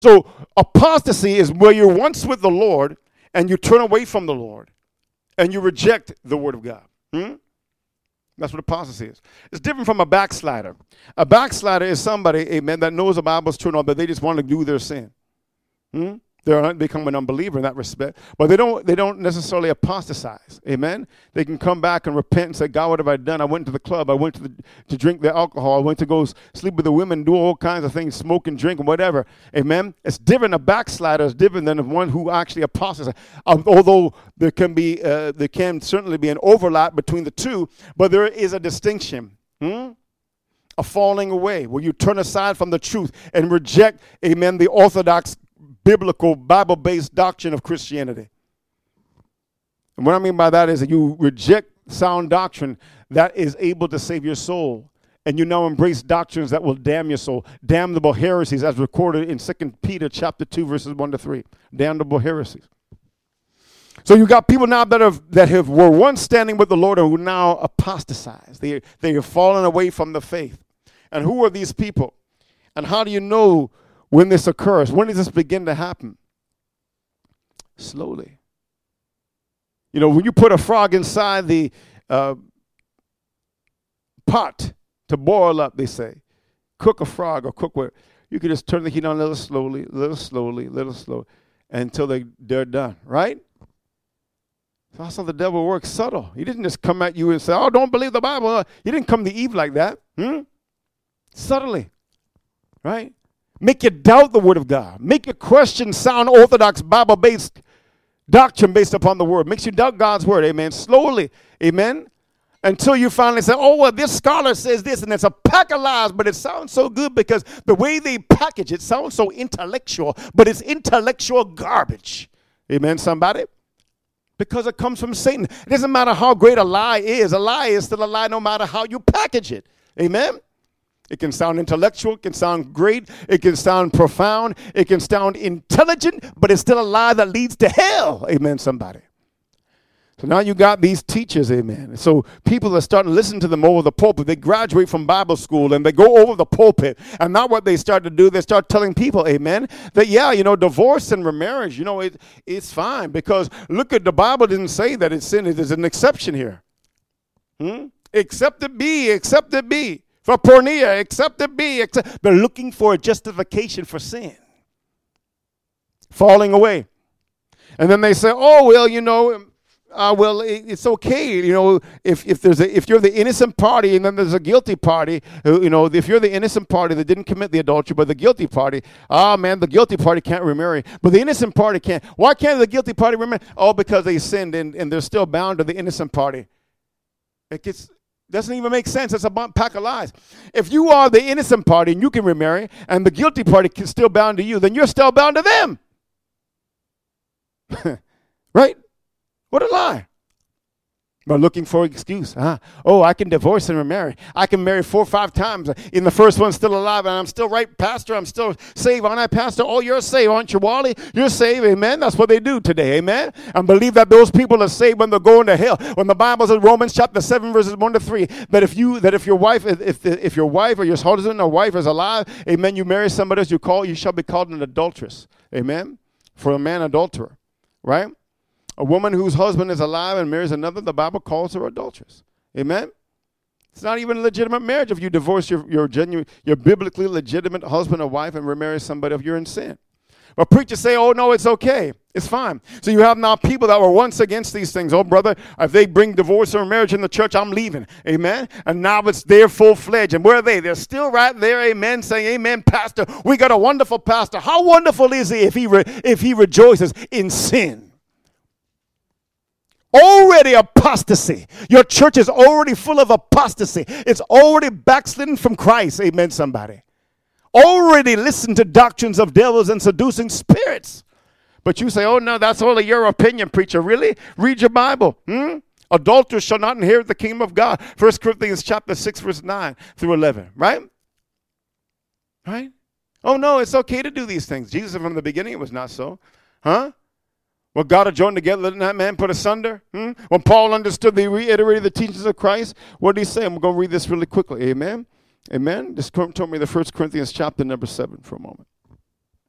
So apostasy is where you're once with the Lord and you turn away from the Lord and you reject the word of God. That's what apostasy is. It's different from a backslider. A backslider is somebody, amen, that knows the Bible's true, but they just want to do their sin. They become an unbeliever in that respect, but they don't necessarily apostatize. Amen. They can come back and repent and say, God, what have I done? I went to the club. I went to drink the alcohol. I went to go sleep with the women, do all kinds of things, smoke and drink and whatever. Amen. It's different. A backslider is different than one who actually apostatizes. Although there can certainly be an overlap between the two, but there is a distinction. A falling away where you turn aside from the truth and reject, amen, the orthodox biblical, Bible-based doctrine of Christianity. And what I mean by that is that you reject sound doctrine that is able to save your soul, and you now embrace doctrines that will damn your soul, damnable heresies, as recorded in 2 Peter chapter 2, verses 1 to 3. Damnable heresies. So you got people now that were once standing with the Lord and who now apostatize. They have fallen away from the faith. And who are these people? And how do you know when this occurs? When does this begin to happen? Slowly. When you put a frog inside the pot to boil up, they say, cook a frog or cook what, you can just turn the heat on a little slowly, until they're done, right? So that's how the devil works, subtle. He didn't just come at you and say, oh, don't believe the Bible. He didn't come to Eve like that. Subtly, right? Make you doubt the word of God. Make you question sound, orthodox, Bible-based doctrine based upon the word. Makes you doubt God's word, amen. Slowly, amen. Until you finally say, oh, well, this scholar says this, and it's a pack of lies, but it sounds so good because the way they package it sounds so intellectual, but it's intellectual garbage. Amen, somebody? Because it comes from Satan. It doesn't matter how great a lie is still a lie no matter how you package it. Amen? It can sound intellectual, it can sound great, it can sound profound, it can sound intelligent, but it's still a lie that leads to hell. Amen, somebody. So now you got these teachers, amen. So people are starting to listen to them over the pulpit. They graduate from Bible school and they go over the pulpit. And now what they start to do, they start telling people, amen, that, divorce and remarriage, it's fine. Because look, at the Bible didn't say that it's sin. There's an exception here. Except it be. For pornea, except it be. They're looking for a justification for sin. Falling away. And then they say, oh, well, it's okay, if you're the innocent party and then there's a guilty party, if you're the innocent party that didn't commit the adultery, but the guilty party, the guilty party can't remarry, but the innocent party can't. Why can't the guilty party remarry? Oh, because they sinned and they're still bound to the innocent party. Doesn't even make sense. It's a pack of lies. If you are the innocent party and you can remarry, and the guilty party is still bound to you, then you're still bound to them. Right? What a lie. But looking for an excuse. Oh, I can divorce and remarry. I can marry 4 or 5 times. In the first one, still alive, and I'm still right, Pastor. I'm still saved. Aren't I, Pastor? Oh, you're saved, aren't you, Wally? You're saved, amen? That's what they do today, amen? And believe that those people are saved when they're going to hell. When the Bible says, Romans chapter 7, verses 1 to 3, that if your wife or your husband or wife is alive, amen, you marry somebody else, you shall be called an adulteress, amen? For a man, adulterer, right? A woman whose husband is alive and marries another, the Bible calls her adulteress. Amen? It's not even a legitimate marriage if you divorce your biblically legitimate husband or wife and remarry somebody if you're in sin. But preachers say, oh, no, it's okay. It's fine. So you have now people that were once against these things. Oh, brother, if they bring divorce or marriage in the church, I'm leaving. Amen? And now it's there full-fledged. And where are they? They're still right there, amen, saying, amen, pastor. We got a wonderful pastor. How wonderful is he if he rejoices in sin? Already apostasy. Your church is already full of apostasy. It's already backslidden from Christ. Amen, somebody. Already listen to doctrines of devils and seducing spirits. But you say, oh, no, that's only your opinion, preacher. Really? Read your Bible. Adulterers shall not inherit the kingdom of God. 1 Corinthians chapter 6, verse 9 through 11. Right? Right? Oh, no, it's okay to do these things. Jesus said from the beginning it was not so. What God had joined together, let that man put asunder. When Paul understood, he reiterated the teachings of Christ. What did he say? I'm going to read this really quickly. Amen? Amen? Just turn me to 1 Corinthians chapter number 7 for a moment.